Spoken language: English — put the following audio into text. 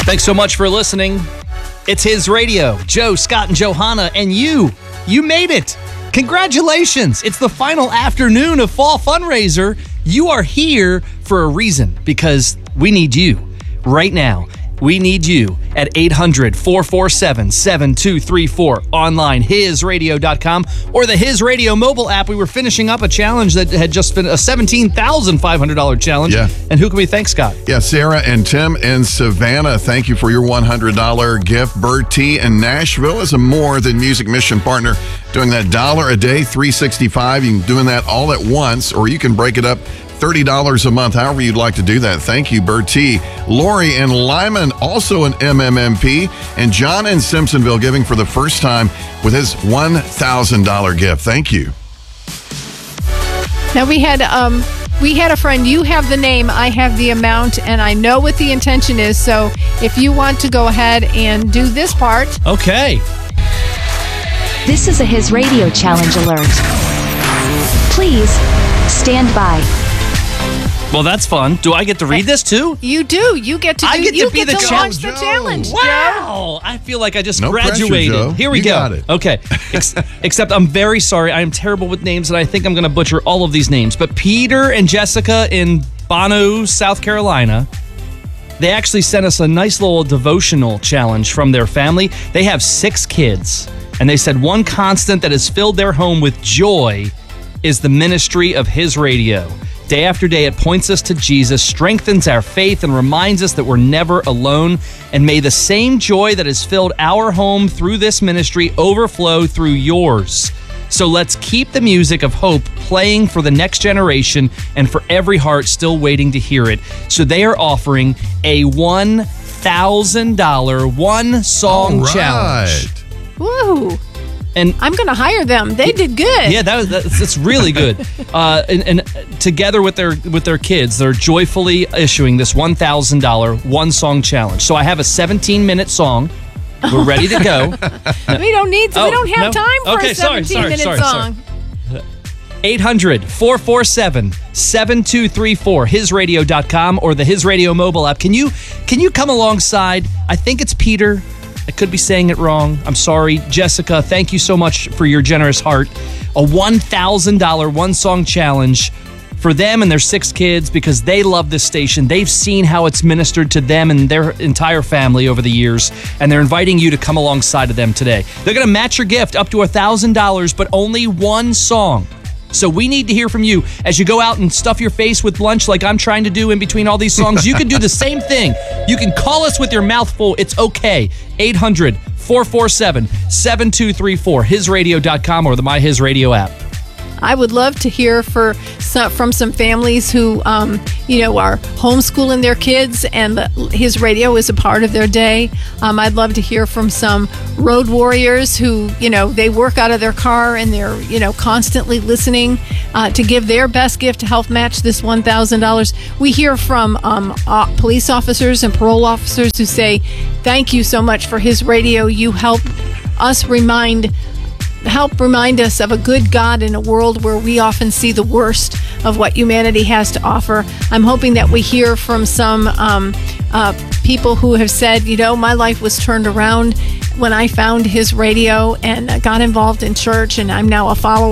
Thanks so much for listening. It's His Radio. Joe, Scott, and Johanna, and you made it. Congratulations. It's the final afternoon of Fall Fundraiser. You are here for a reason because we need you right now. We need you at 800-447-7234, online, hisradio.com, or the His Radio mobile app. We were finishing up a challenge that had just been a $17,500 challenge. Yeah. And who can we thank, Scott? Yeah, Sarah and Tim in Savannah, thank you for your $100 gift. Bird T in Nashville is a More Than Music mission partner, doing that $1 a day, $365. You can doing that all at once, or you can break it up $30 a month, however you'd like to do that. Thank you, Bert T. Lori and Lyman, also an MMMP, and John in Simpsonville giving for the first time with his $1,000 gift. Thank you. Now we had a friend. You have the name, I have the amount, and I know what the intention is. So if you want to go ahead and do this part. Okay. This is a His Radio Challenge alert. Please stand by. Well, that's fun. Do I get to read this too? You do. You get to. I get to be the launch Joe. the challenge. Wow! I feel like I just No pressure, graduated. Joe. Here we You go. got it. Okay. Except I'm very sorry. I am terrible with names, and I think I'm going to butcher all of these names. But Peter and Jessica in Bono, South Carolina, they actually sent us a nice little devotional challenge from their family. They have 6 kids, and they said one constant that has filled their home with joy is the ministry of His Radio. Day after day, it points us to Jesus, strengthens our faith, and reminds us that we're never alone. And may the same joy that has filled our home through this ministry overflow through yours. So let's keep the music of hope playing for the next generation and for every heart still waiting to hear it. So they are offering a $1,000 one-song challenge. Woo! And I'm going to hire them. They did good. Yeah, that's really good. And together with their kids, they're joyfully issuing this $1,000 one-song challenge. So I have a 17-minute song. We're ready to go. We don't have time for a 17-minute song. 800-447-7234, hisradio.com, or the His Radio mobile app. Can you come alongside? I think it's Peter. I could be saying it wrong. I'm sorry. Jessica, thank you so much for your generous heart. A $1,000 one-song challenge for them and their 6 kids because they love this station. They've seen how it's ministered to them and their entire family over the years, and they're inviting you to come alongside of them today. They're going to match your gift up to $1,000, but only one song. So we need to hear from you. As you go out and stuff your face with lunch like I'm trying to do in between all these songs, you can do the same thing. You can call us with your mouth full. It's okay. 800-447-7234, hisradio.com, or the My His Radio app. I would love to hear from some families who, are homeschooling their kids, and His Radio is a part of their day. I'd love to hear from some road warriors who, they work out of their car and they're, constantly listening to give their best gift to help match this $1,000. We hear from police officers and parole officers who say, thank you so much for His Radio. You help remind us of a good God in a world where we often see the worst of what humanity has to offer. I'm hoping that we hear from some people who have said, my life was turned around when I found His Radio and got involved in church, and I'm now a follower